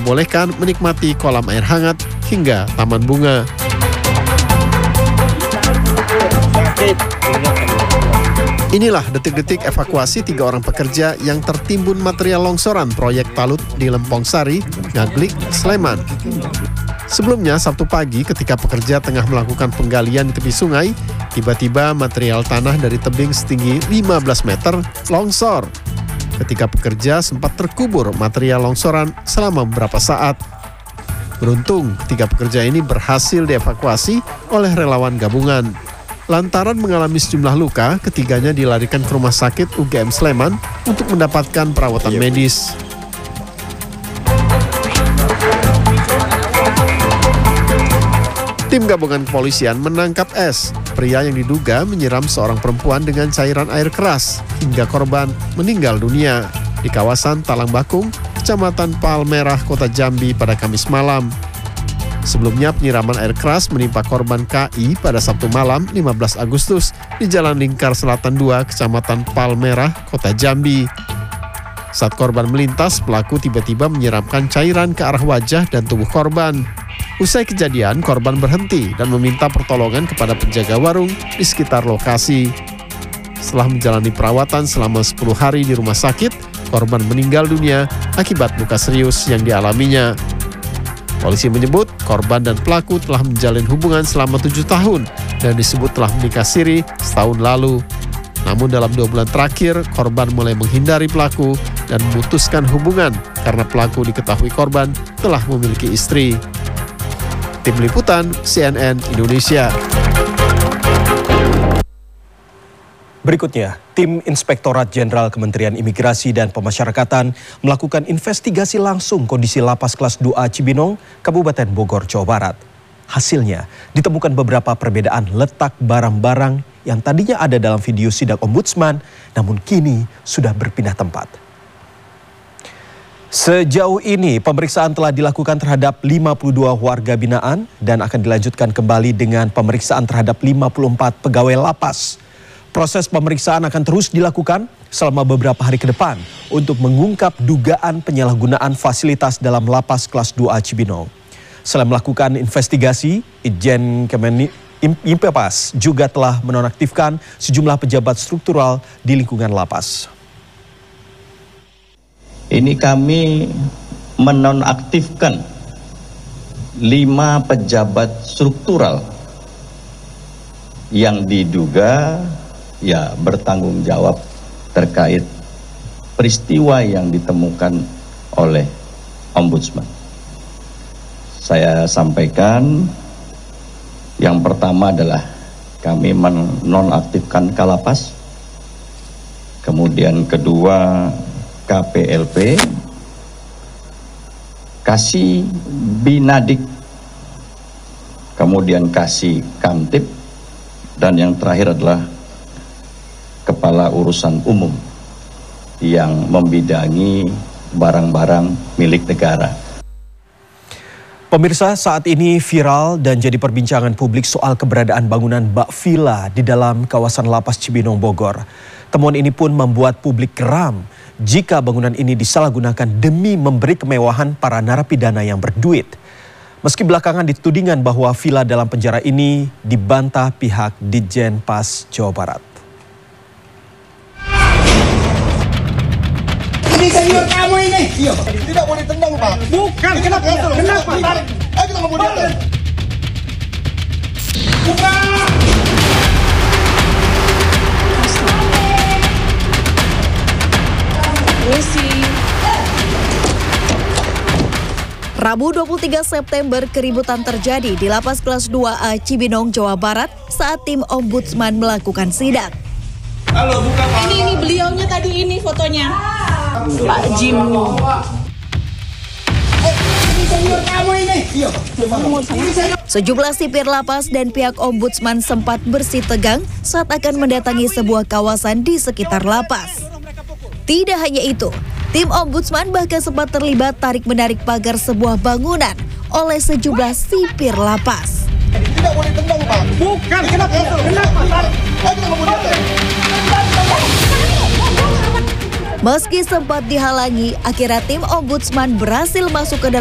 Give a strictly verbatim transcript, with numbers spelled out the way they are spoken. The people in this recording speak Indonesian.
diperbolehkan menikmati kolam air hangat hingga taman bunga. Inilah detik-detik evakuasi tiga orang pekerja yang tertimbun material longsoran proyek Talut di Lempong Sari, Ngaglik, Sleman. Sebelumnya, Sabtu pagi ketika pekerja tengah melakukan penggalian di tepi sungai, tiba-tiba material tanah dari tebing setinggi lima belas meter longsor. Ketika pekerja sempat terkubur material longsoran selama beberapa saat. Beruntung, ketiga pekerja ini berhasil dievakuasi oleh relawan gabungan. Lantaran mengalami sejumlah luka, ketiganya dilarikan ke rumah sakit U G M Sleman untuk mendapatkan perawatan medis. Tim gabungan kepolisian menangkap S, pria yang diduga menyiram seorang perempuan dengan cairan air keras hingga korban meninggal dunia di kawasan Talang Bakung, Kecamatan Palmerah, Kota Jambi pada Kamis malam. Sebelumnya penyiraman air keras menimpa korban K I pada Sabtu malam lima belas Agustus di Jalan Lingkar Selatan dua, Kecamatan Palmerah, Kota Jambi. Saat korban melintas, pelaku tiba-tiba menyiramkan cairan ke arah wajah dan tubuh korban. Usai kejadian, korban berhenti dan meminta pertolongan kepada penjaga warung di sekitar lokasi. Setelah menjalani perawatan selama sepuluh hari di rumah sakit, korban meninggal dunia akibat luka serius yang dialaminya. Polisi menyebut korban dan pelaku telah menjalin hubungan selama tujuh tahun dan disebut telah menikah siri setahun lalu. Namun dalam dua bulan terakhir, korban mulai menghindari pelaku dan memutuskan hubungan karena pelaku diketahui korban telah memiliki istri. Tim Liputan C N N Indonesia. Berikutnya, tim Inspektorat Jenderal Kementerian Imigrasi dan Pemasyarakatan melakukan investigasi langsung kondisi lapas kelas dua A Cibinong, Kabupaten Bogor, Jawa Barat. Hasilnya, ditemukan beberapa perbedaan letak barang-barang yang tadinya ada dalam video sidak Ombudsman, namun kini sudah berpindah tempat. Sejauh ini, pemeriksaan telah dilakukan terhadap lima puluh dua warga binaan dan akan dilanjutkan kembali dengan pemeriksaan terhadap lima puluh empat pegawai lapas. Proses pemeriksaan akan terus dilakukan selama beberapa hari ke depan untuk mengungkap dugaan penyalahgunaan fasilitas dalam lapas kelas dua A Cibinong. Setelah melakukan investigasi, Itjen Kemenimpepas juga telah menonaktifkan sejumlah pejabat struktural di lingkungan lapas. Ini kami menonaktifkan lima pejabat struktural yang diduga ya bertanggung jawab terkait peristiwa yang ditemukan oleh Ombudsman. Saya sampaikan yang pertama adalah kami menonaktifkan Kalapas, kemudian kedua K P L P, Kasih Binadik, kemudian Kasih Kamtib, dan yang terakhir adalah Kepala Urusan Umum yang membidangi barang-barang milik negara. Pemirsa, saat ini viral dan jadi perbincangan publik soal keberadaan bangunan bak villa di dalam kawasan Lapas Cibinong, Bogor. Temuan ini pun membuat publik geram jika bangunan ini disalahgunakan demi memberi kemewahan para narapidana yang berduit. Meski belakangan ditudingan bahwa villa dalam penjara ini dibantah pihak Ditjen Pas Jawa Barat. Ini senior kamu ini. Iya. Tidak boleh tendang, Pak. Bukan. Kenapa? Kenapa? Ayo kita ngomong dia. Buka. Rabu dua puluh tiga September, keributan terjadi di Lapas Kelas dua A Cibinong, Jawa Barat saat tim Ombudsman melakukan sidak. Halo, buka, Pak. Ini ini beliaunya tadi ini fotonya. Pak Jim. Sejumlah sipir lapas dan pihak Ombudsman sempat bersih tegang saat akan mendatangi sebuah kawasan di sekitar lapas. Tidak hanya itu, tim Ombudsman bahkan sempat terlibat tarik-menarik pagar sebuah bangunan oleh sejumlah sipir lapas. Tidak boleh tendang, Pak. Bukan. Kenapa? Kenapa? Ayo kita ngomong dia. Meski sempat dihalangi, akhirnya tim Ombudsman berhasil masuk ke dalam